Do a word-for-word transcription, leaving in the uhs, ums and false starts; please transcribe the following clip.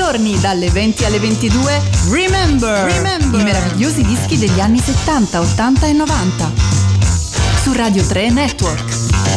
giorni dalle venti alle ventidue Remember, Remember. I meravigliosi dischi degli anni settanta, ottanta e novanta su Radio tre Network.